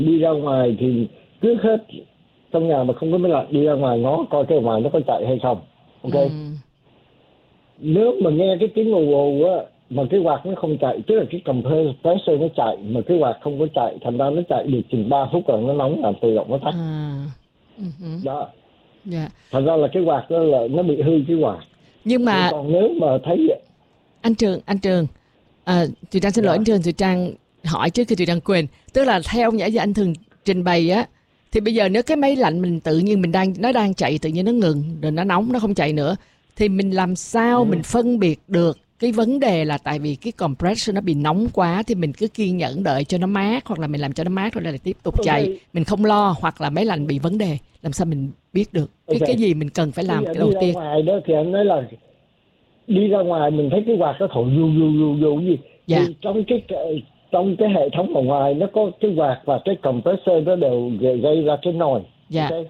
Đi ra ngoài thì trước hết trong nhà mà không có máy lạnh, đi ra ngoài ngó coi cái ngoài nó có chạy hay không. Ok. Nếu mà nghe cái tiếng ù ù á mà cái quạt nó không chạy, tức là cái compressor nó chạy mà cái quạt không có chạy, thành ra nó chạy được chừng 3 phút rồi nó nóng là tự động nó tắt. Đó. Thành ra là cái quạt đó là nó bị hư cái quạt. Nhưng mà còn nếu mà thấy anh Trường, Thùy Trang xin lỗi anh Trường, Thùy Trang hỏi trước khi Thùy Trang quên. Tức là theo nhã giờ anh thường trình bày á, thì bây giờ nếu cái máy lạnh mình tự nhiên nó đang chạy, tự nhiên nó ngừng rồi nó nóng, nó không chạy nữa, thì mình làm sao mình phân biệt được cái vấn đề là tại vì cái compressor nó bị nóng quá, thì mình cứ kiên nhẫn đợi cho nó mát, hoặc là mình làm cho nó mát rồi lại tiếp tục chạy, mình không lo, hoặc là máy lạnh bị vấn đề, làm sao mình biết được cái gì mình cần phải làm cái đầu tiên? Đi ra ngoài đó thì anh nói là đi ra ngoài mình thấy cái quạt nó thổi du gì. Thì trong cái hệ thống ở ngoài nó có cái quạt và cái compressor nó đều gây ra cái nồi. Okay?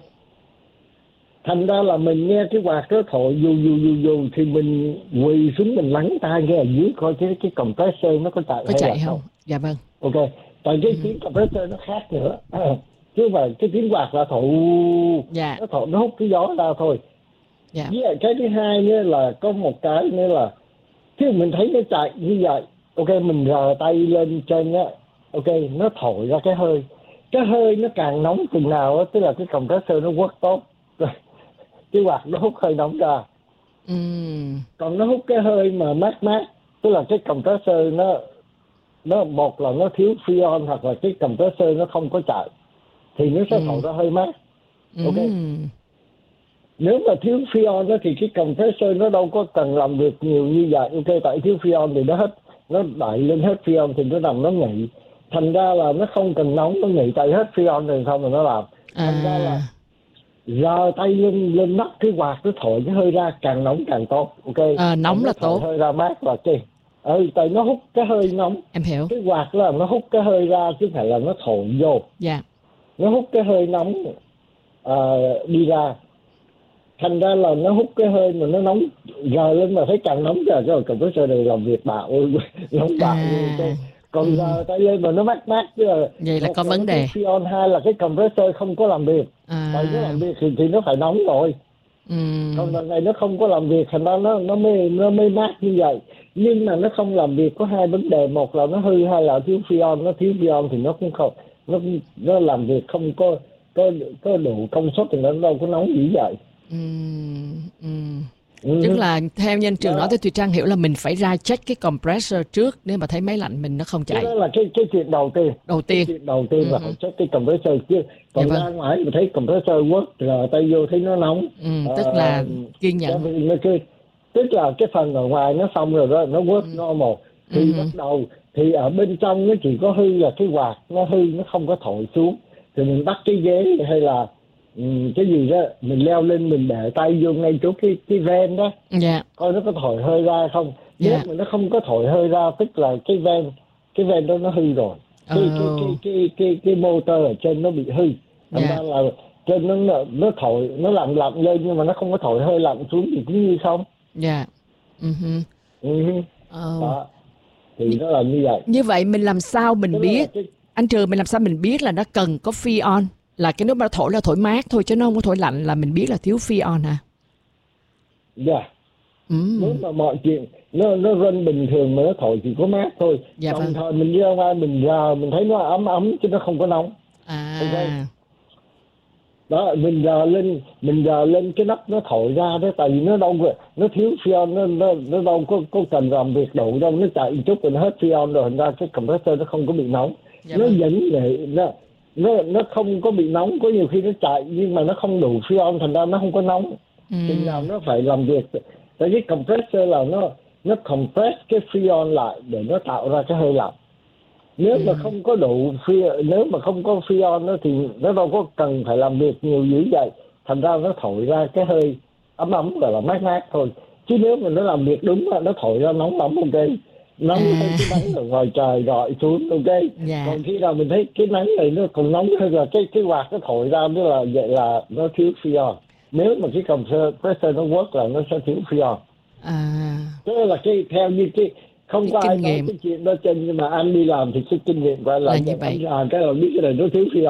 Thành ra là mình nghe cái quạt nó thổi du thì mình quỳ xuống mình lắng tai nghe ở dưới coi cái compressor nó có chạy không. Dạ vâng. Ok. Tại cái tiếng compressor nó khác nữa. Chứ mà cái tiếng quạt là thổi, nó hút cái gió ra thôi. Với lại cái thứ hai nữa là có một cái nữa là khi mình thấy nó chạy như vậy, ok, mình rờ tay lên trên á, ok, nó thổi ra cái hơi nó càng nóng chừng nào á, tức là cái compressor nó work tốt rồi, cái quạt nó hút hơi nóng ra. Còn nó hút cái hơi mà mát, tức là cái compressor nó một là nó thiếu freon hoặc là cái compressor nó không có chạy thì nó sẽ thổi ra hơi mát. Ok. Nếu mà thiếu freon đó thì cái compressor nó đâu có cần làm việc nhiều như vậy. Ok, tại thiếu freon thì nó đẩy lên hết freon thì nó nằm nó nghỉ. Thành ra là nó không cần nóng, nó nghỉ tại hết freon rồi xong rồi nó làm. Thành ra là giơ tay lên nắp cái quạt nó thổi cái hơi ra, càng nóng càng tốt. Ok. Nóng là tốt. Hơi ra mát là tại nó hút cái hơi nóng. Em hiểu. Cái quạt là nó hút cái hơi ra chứ không phải là nó thổi vô. Nó hút cái hơi nóng đi ra. Thành ra là nó hút cái hơi mà nó nóng giờ lên mà thấy càng nóng rồi compressor này làm việc bạo nóng bạo luôn. Còn giờ tay lên mà nó mát chứ là vậy là có vấn đề. Freon, hai là cái compressor không có làm việc. Tại nó làm việc thì nó phải nóng rồi. Còn lần này nó không có làm việc, thành ra nó mới mát như vậy. Nhưng mà nó không làm việc có hai vấn đề, một là nó hư, hai là thiếu freon. Nó thiếu freon thì nó cũng không, nó làm việc không có đủ công suất thì nó đâu có nóng dữ vậy. Tức là theo như anh Trường nói, thì Thùy Trang hiểu là mình phải ra check cái compressor trước nếu mà thấy máy lạnh mình nó không chạy. Đó là cái chuyện đầu tiên. Cái chuyện đầu tiên là phải check cái compressor chứ. Còn ra ngoài mà thấy compressor work rồi tay vô thấy nó nóng. Tức là kiên nhẫn. Tức là cái phần ở ngoài nó xong rồi đó, nó work normal. Thì bắt đầu thì ở bên trong nó chỉ có hư là cái quạt nó hư, nó không có thổi xuống. Thì mình bắt cái ghế hay là cái gì đó mình leo lên, mình để tay vô ngay chỗ cái ven đó, coi nó có thổi hơi ra không. Nếu mà nó không có thổi hơi ra tức là cái ven đó nó hư rồi. Cái motor ở trên nó bị hư. Thành ra là trên nó thổi, nó lạnh lên nhưng mà nó không có thổi hơi lạnh xuống thì cũng như không. Đó. Thì nó là như vậy. Như vậy mình làm sao mình biết, anh Trường, mình làm sao mình biết là nó cần có freon? Là cái nước mà thổi là thổi mát thôi chứ nó không có thổi lạnh là mình biết là thiếu freon hả? Nếu mà mọi chuyện nó run bình thường mà nó thổi chỉ có mát thôi. Đồng thời mình ra ngoài mình thấy nó ấm chứ nó không có nóng. Okay. Đó, mình giờ lên cái nắp nó thổi ra đó, tại vì nó thiếu freon, nó đâu có cần làm việc đủ đâu, nó chạy một chút rồi nó hết freon rồi, thành ra cái compressor nó không có bị nóng. Nó vẫn để nó không có bị nóng, có nhiều khi nó chạy nhưng mà nó không đủ freon, thành ra nó không có nóng. Chừng nào nó phải làm việc, tại cái compressor là nó compress cái freon lại để nó tạo ra cái hơi lạnh. Nếu mà không có đủ nếu mà không có freon đó thì nó đâu có cần phải làm việc nhiều dữ vậy, thành ra nó thổi ra cái hơi ấm gọi là mát thôi. Chứ nếu mà nó làm việc đúng là nó thổi ra nóng ấm. Ok, nóng thấy cái nắng ở ngoài trời gọi xuống. Ok. Còn khi nào mình thấy cái nắng này nó còn nóng hơn là cái quạt nó thổi ra, tức là vậy là nó thiếu freon. Nếu mà cái compressor nó work là nó sẽ thiếu freon. Tức là theo như không có ai nói cái chuyện đó trên, nhưng mà anh đi làm thì cái kinh nghiệm gọi là như vậy. Cái là biết cái này nó thiếu freon.